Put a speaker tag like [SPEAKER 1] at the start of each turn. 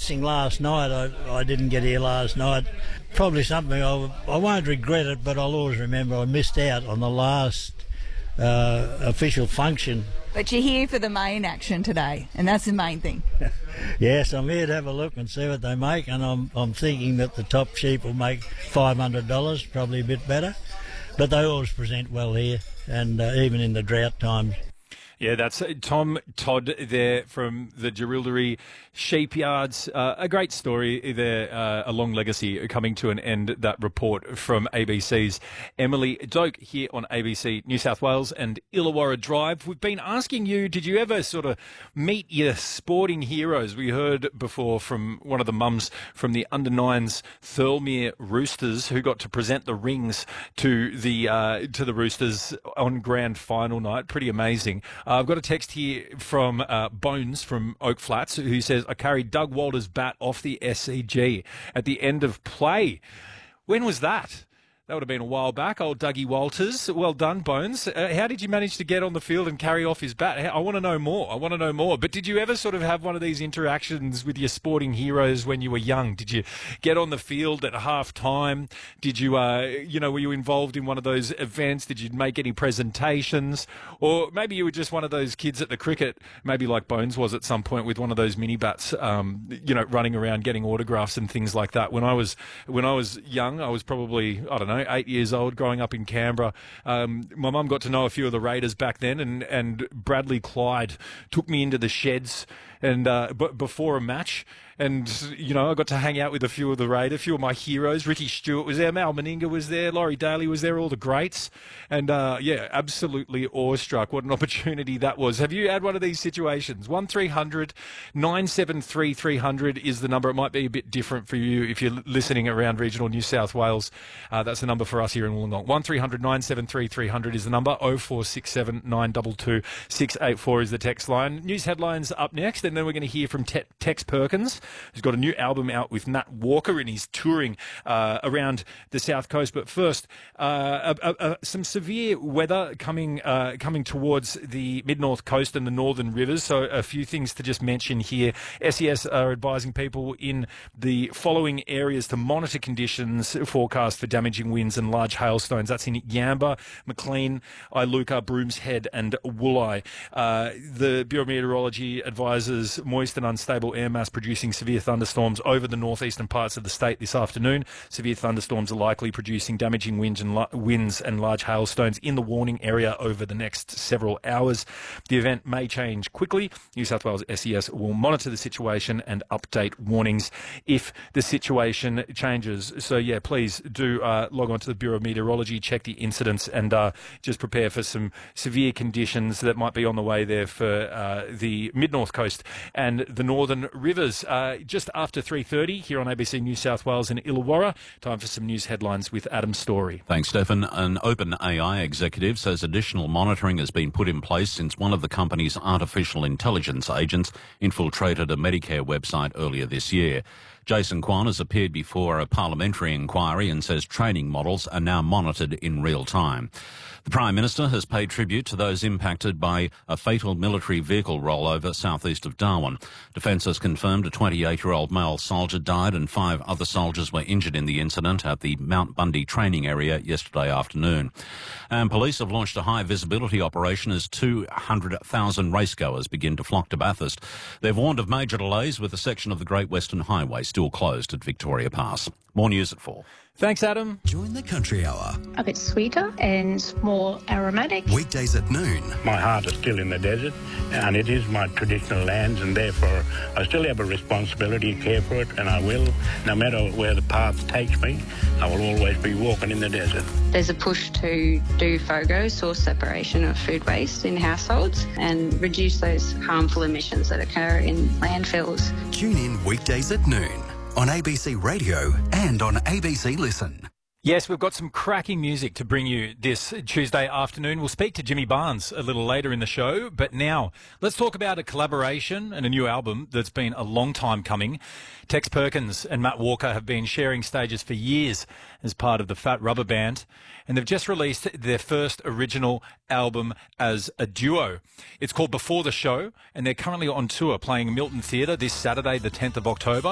[SPEAKER 1] announcing last night. I didn't get here last night. Probably something I won't regret it, but I'll always remember I missed out on the last official function.
[SPEAKER 2] But you're here for the main action today, and that's the main thing.
[SPEAKER 1] Yes, I'm here to have a look and see what they make, and I'm thinking that the top sheep will make $500, probably a bit better. But they always present well here, and even in the drought times.
[SPEAKER 3] Yeah, that's Tom Todd there from the Jerilderie Sheepyards. A great story there, a long legacy coming to an end, that report from ABC's Emily Doak here on ABC New South Wales and Illawarra Drive. We've been asking you, did you ever sort of meet your sporting heroes? We heard before from one of the mums from the under-9s Thirlmere Roosters, who got to present the rings to the Roosters on grand final night. Pretty amazing. I've got a text here from Bones from Oak Flats, who says, I carried Doug Walter's bat off the SCG at the end of play. When was that? That would have been a while back, old Dougie Walters. Well done, Bones. How did you manage to get on the field and carry off his bat? I want to know more. But did you ever sort of have one of these interactions with your sporting heroes when you were young? Did you get on the field at half time? Did you, were you involved in one of those events? Did you make any presentations? Or maybe you were just one of those kids at the cricket, maybe like Bones was at some point, with one of those mini bats, running around getting autographs and things like that. When I was young, I was probably, 8 years old, growing up in Canberra. My mum got to know a few of the Raiders back then, and Bradley Clyde took me into the sheds and before a match. And, I got to hang out with a few of the Raiders, a few of my heroes. Ricky Stewart was there, Mal Meninga was there, Laurie Daly was there, all the greats. And, absolutely awestruck. What an opportunity that was. Have you had one of these situations? 1300 973 300 is the number. It might be a bit different for you if you're listening around regional New South Wales. That's the number for us here in Wollongong. 1300 973 300 is the number. 0467 922 684 is the text line. News headlines up next, and then we're going to hear from Tex Perkins, who's got a new album out with Matt Walker, and he's touring around the South Coast. But first, some severe weather coming towards the mid-north coast and the northern rivers. So a few things to just mention here. SES are advising people in the following areas to monitor conditions forecast for damaging winds and large hailstones. That's in Yamba, Maclean, Iluka, Brooms Head and Woolai. The Bureau of Meteorology advises moist and unstable air mass producing severe thunderstorms over the northeastern parts of the state this afternoon. Severe thunderstorms are likely producing damaging winds and large hailstones in the warning area over the next several hours. The event may change quickly. New South Wales SES will monitor the situation and update warnings if the situation changes. So, please do log on to the Bureau of Meteorology, check the incidents, and just prepare for some severe conditions that might be on the way there for the mid-north coast and the northern rivers. Just after 3:30 here on ABC New South Wales and Illawarra. Time for some news headlines with Adam Story.
[SPEAKER 4] Thanks, Stefan. An OpenAI executive says additional monitoring has been put in place since one of the company's artificial intelligence agents infiltrated a Medicare website earlier this year. Jason Kwan has appeared before a parliamentary inquiry and says training models are now monitored in real time. The Prime Minister has paid tribute to those impacted by a fatal military vehicle rollover southeast of Darwin. Defence has confirmed a 28-year-old male soldier died and 5 other soldiers were injured in the incident at the Mount Bundy training area yesterday afternoon. And police have launched a high-visibility operation as 200,000 racegoers begin to flock to Bathurst. They've warned of major delays with a section of the Great Western Highway still closed at Victoria Pass. More news at 4.
[SPEAKER 3] Thanks, Adam.
[SPEAKER 5] Join the Country Hour.
[SPEAKER 6] A bit sweeter and more aromatic.
[SPEAKER 5] Weekdays at noon.
[SPEAKER 7] My heart is still in the desert, and it is my traditional lands, and therefore I still have a responsibility to care for it, and I will. No matter where the path takes me, I will always be walking in the desert.
[SPEAKER 6] There's a push to do FOGO, source separation of food waste in households, and reduce those harmful emissions that occur in landfills.
[SPEAKER 5] Tune in weekdays at noon on ABC Radio and on ABC Listen.
[SPEAKER 3] Yes, we've got some cracking music to bring you this Tuesday afternoon. We'll speak to Jimmy Barnes a little later in the show, but now let's talk about a collaboration and a new album that's been a long time coming. Tex Perkins and Matt Walker have been sharing stages for years as part of the Fat Rubber Band, and they've just released their first original album as a duo. It's called Before the Show, and they're currently on tour playing Milton Theatre this Saturday, the 10th of October.